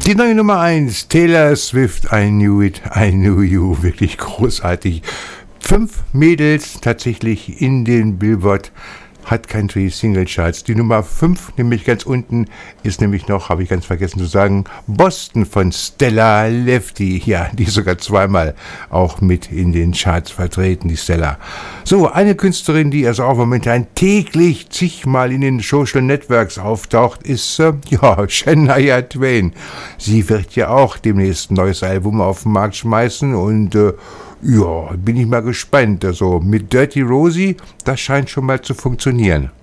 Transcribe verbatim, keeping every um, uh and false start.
Die neue Nummer eins, Taylor Swift, I Knew It, I Knew You, wirklich großartig. Fünf Mädels tatsächlich in den Billboard Hot Country Single Charts. Die Nummer fünf, nämlich ganz unten, ist nämlich noch, habe ich ganz vergessen zu sagen, Boston von Stella Lefty. Ja, die ist sogar zweimal auch mit in den Charts vertreten, die Stella. So, eine Künstlerin, die also auch momentan täglich zigmal in den Social Networks auftaucht, ist, äh, ja, Shania Twain. Sie wird ja auch demnächst ein neues Album auf den Markt schmeißen und, äh, ja, bin ich mal gespannt. Also mit Dirty Rosie, das scheint schon mal zu funktionieren.